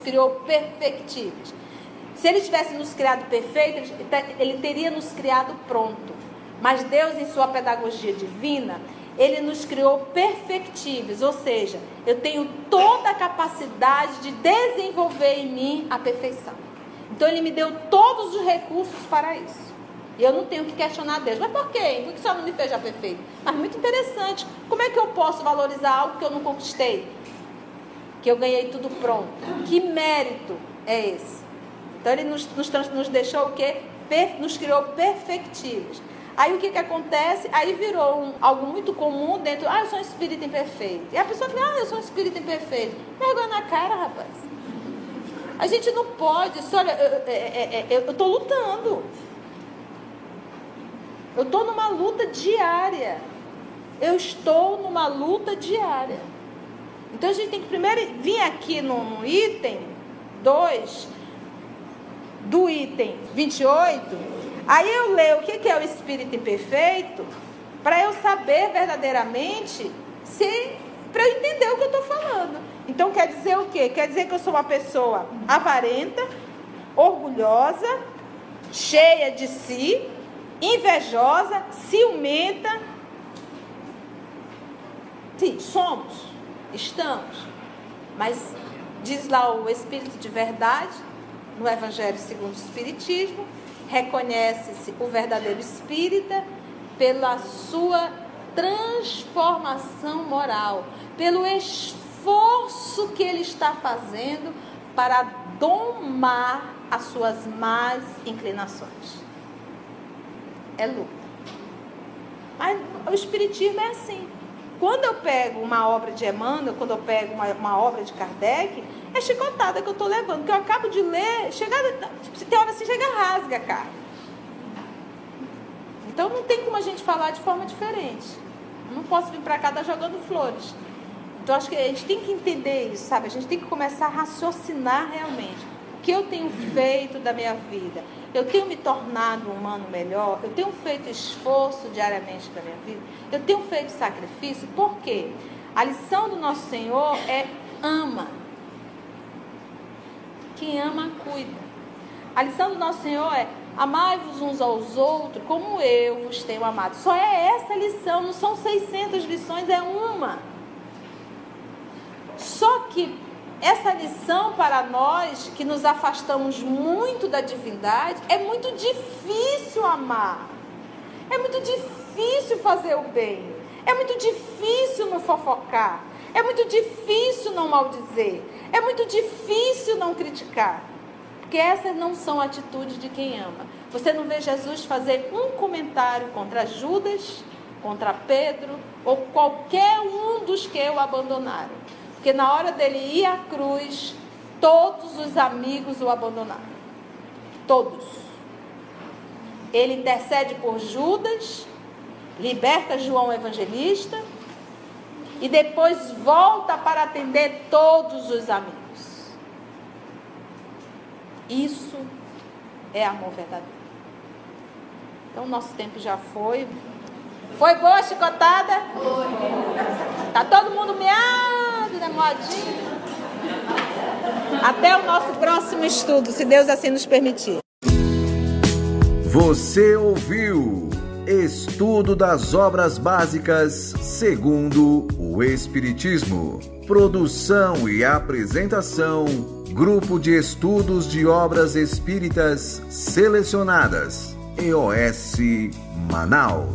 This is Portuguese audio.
criou perfectíveis. Se ele tivesse nos criado perfeitos, ele teria nos criado pronto. Mas Deus, em sua pedagogia divina, ele nos criou perfectíveis, ou seja, eu tenho toda a capacidade de desenvolver em mim a perfeição. Então ele me deu todos os recursos para isso. E eu não tenho que questionar Deus. Mas por quê? Por que o Senhor não me fez já perfeito? Mas muito interessante. Como é que eu posso valorizar algo que eu não conquistei? Que eu ganhei tudo pronto. Que mérito é esse? Então ele nos deixou o quê? Nos criou perfectíveis. Aí o que acontece? Aí virou algo muito comum dentro. Eu sou um espírito imperfeito. E a pessoa fala, eu sou um espírito imperfeito. Vergonha na cara, rapaz. A gente não pode. Olha, eu estou lutando. Eu estou numa luta diária. Eu estou numa luta diária. Então a gente tem que primeiro vir aqui no item 2, do item 28. Aí eu leio o que é o espírito imperfeito, para eu saber verdadeiramente, para eu entender o que eu estou falando. Então quer dizer o quê? Quer dizer que eu sou uma pessoa avarenta, orgulhosa, cheia de si, invejosa, ciumenta. Sim, somos, estamos. Mas diz lá o Espírito de verdade, no Evangelho segundo o Espiritismo, reconhece-se o verdadeiro espírita pela sua transformação moral, pelo esforço que ele está fazendo para domar as suas más inclinações. É luta. Mas o espiritismo é assim. Quando eu pego uma obra de Emmanuel, quando eu pego uma obra de Kardec, é chicotada que eu estou levando, que eu acabo de ler, tem hora assim, chega rasga, cara. Então não tem como a gente falar de forma diferente. Eu não posso vir para cá estar jogando flores. Então acho que a gente tem que entender isso, sabe? A gente tem que começar a raciocinar realmente. O que eu tenho feito da minha vida? Eu tenho me tornado um humano melhor? Eu tenho feito esforço diariamente para a minha vida? Eu tenho feito sacrifício? Por quê? A lição do nosso Senhor é ama. Quem ama, cuida. A lição do nosso Senhor é amai-vos uns aos outros como eu vos tenho amado. Só é essa lição, não são 600 lições, é uma. Só que essa lição para nós, que nos afastamos muito da divindade, é muito difícil amar. É muito difícil fazer o bem. É muito difícil não fofocar. É muito difícil não maldizer. É muito difícil não criticar. Porque essas não são atitudes de quem ama. Você não vê Jesus fazer um comentário contra Judas, contra Pedro, ou qualquer um dos que o abandonaram. Porque na hora dele ir à cruz, todos os amigos o abandonaram. Todos. Ele intercede por Judas, liberta João Evangelista e depois volta para atender todos os amigos. Isso é amor verdadeiro. Então, nosso tempo já foi. Foi boa a chicotada? Foi. Tá todo mundo meado, né, modinho? Até o nosso próximo estudo, se Deus assim nos permitir. Você ouviu Estudo das Obras Básicas segundo o Espiritismo. Produção e apresentação, Grupo de Estudos de Obras Espíritas Selecionadas, EOS Manaus.